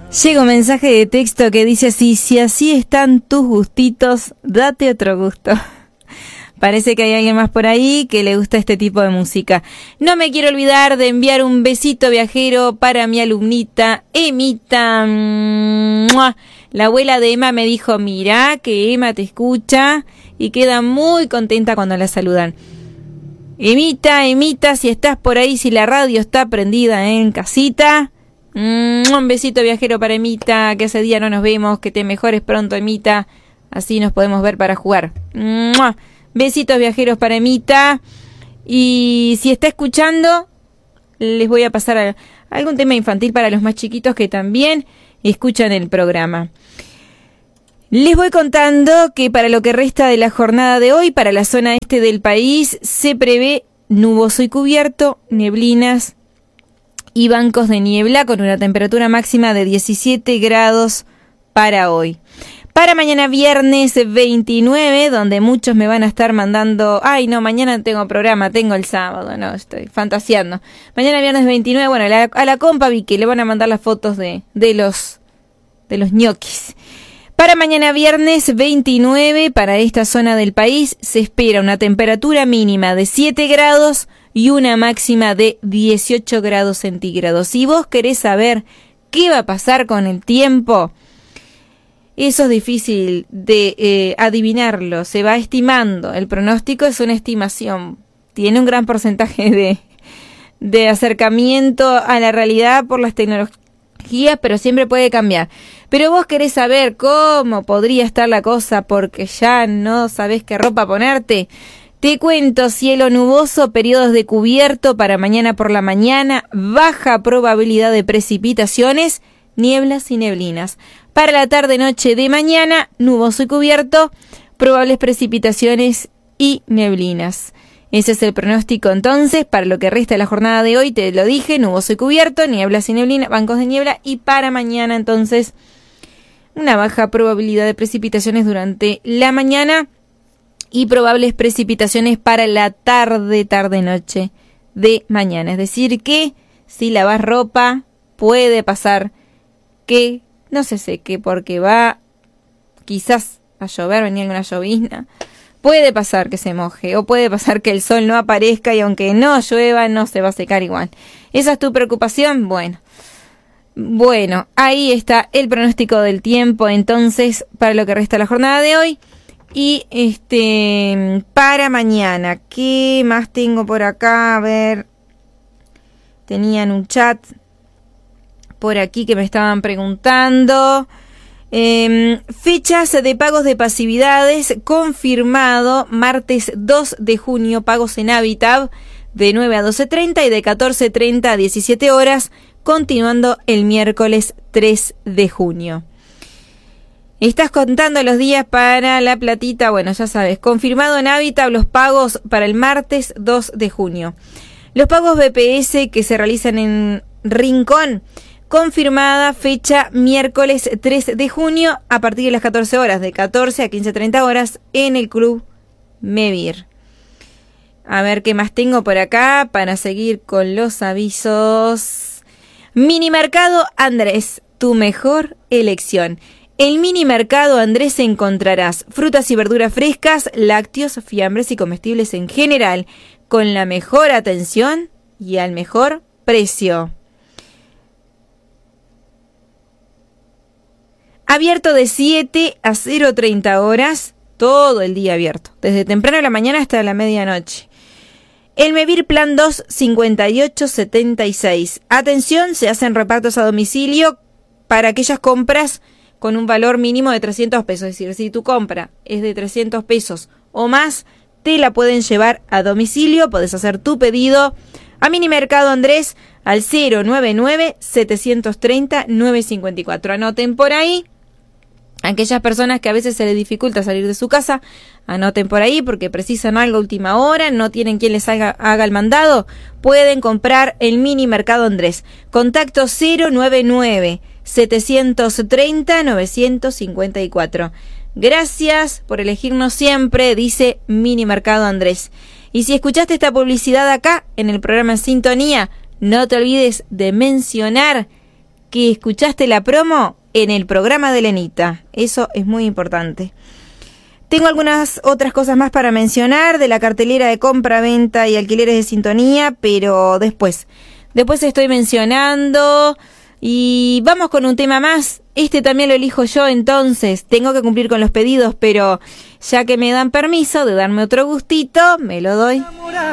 Llega un mensaje de texto que dice así: si así están tus gustitos, date otro gusto. Parece que hay alguien más por ahí que le gusta este tipo de música. No me quiero olvidar de enviar un besito viajero para mi alumnita Emita. ¡Mua! La abuela de Emma me dijo: mira que Emma te escucha, y queda muy contenta cuando la saludan. Emita, si estás por ahí, si la radio está prendida en casita, un besito viajero para Emita, que hace día no nos vemos, que te mejores pronto, Emita, así nos podemos ver para jugar. Besitos viajeros para Emita. Y si está escuchando, les voy a pasar a algún tema infantil para los más chiquitos que también escuchan el programa. Les voy contando que para lo que resta de la jornada de hoy, para la zona este del país, se prevé nuboso y cubierto, neblinas y bancos de niebla, con una temperatura máxima de 17 grados para hoy. Para mañana viernes 29, donde muchos me van a estar mandando: ay no, mañana no tengo programa, tengo el sábado, no, estoy fantaseando. Mañana viernes 29, bueno, a la compa Vicky le van a mandar las fotos de los ñoquis. Para mañana viernes 29, para esta zona del país, se espera una temperatura mínima de 7 grados y una máxima de 18 grados centígrados. Si vos querés saber qué va a pasar con el tiempo, eso es difícil de adivinarlo. Se va estimando. El pronóstico es una estimación. Tiene un gran porcentaje de acercamiento a la realidad por las tecnologías, pero siempre puede cambiar. Pero vos querés saber cómo podría estar la cosa porque ya no sabés qué ropa ponerte. Te cuento: cielo nuboso, periodos de cubierto para mañana por la mañana, baja probabilidad de precipitaciones, nieblas y neblinas. Para la tarde-noche de mañana, nuboso y cubierto, probables precipitaciones y neblinas. Ese es el pronóstico entonces para lo que resta de la jornada de hoy. Te lo dije: nuboso y cubierto, nieblas y neblinas, bancos de niebla. Y para mañana entonces, una baja probabilidad de precipitaciones durante la mañana y probables precipitaciones para la tarde-noche de mañana. Es decir que si lavas ropa, puede pasar que no se seque porque va quizás a llover, venía alguna llovizna. Puede pasar que se moje o puede pasar que el sol no aparezca y aunque no llueva no se va a secar igual. ¿Esa es tu preocupación? Bueno, ahí está el pronóstico del tiempo entonces para lo que resta de la jornada de hoy. Y para mañana, ¿qué más tengo por acá? A ver, tenían un chat por aquí que me estaban preguntando. Fechas de pagos de pasividades confirmado: martes 2 de junio, pagos en Habitab de 9 a 12:30 y de 14:30 a 17 horas, continuando el miércoles 3 de junio. ¿Estás contando los días para la platita? Bueno, ya sabes, confirmado en Habitab los pagos para el martes 2 de junio. Los pagos BPS que se realizan en Rincón, confirmada fecha miércoles 3 de junio a partir de las 14 horas, de 14 a 15:30 horas en el Club Mevir. A ver qué más tengo por acá para seguir con los avisos. Minimercado Andrés, tu mejor elección. En Minimercado Andrés encontrarás frutas y verduras frescas, lácteos, fiambres y comestibles en general, con la mejor atención y al mejor precio. Abierto de 7 a 0:30 horas, todo el día abierto, desde temprano de la mañana hasta la medianoche. El Mevir Plan 2, 5876. Atención, se hacen repartos a domicilio para aquellas compras con un valor mínimo de 300 pesos. Es decir, si tu compra es de 300 pesos o más, te la pueden llevar a domicilio. Podés hacer tu pedido a Minimercado Andrés al 099-730-954. Anoten por ahí. Aquellas personas que a veces se les dificulta salir de su casa, anoten por ahí porque precisan algo a última hora, no tienen quien les haga el mandado, pueden comprar el Minimercado Andrés. Contacto 099-730-954. Gracias por elegirnos siempre, dice Minimercado Andrés. Y si escuchaste esta publicidad acá en el programa En Sintonía, no te olvides de mencionar que escuchaste la promo en el programa de Lenita. Eso es muy importante. Tengo algunas otras cosas más para mencionar de la cartelera de compra, venta y alquileres de Sintonía, pero después estoy mencionando. Y vamos con un tema más. Este también lo elijo yo, entonces tengo que cumplir con los pedidos, pero ya que me dan permiso de darme otro gustito, me lo doy.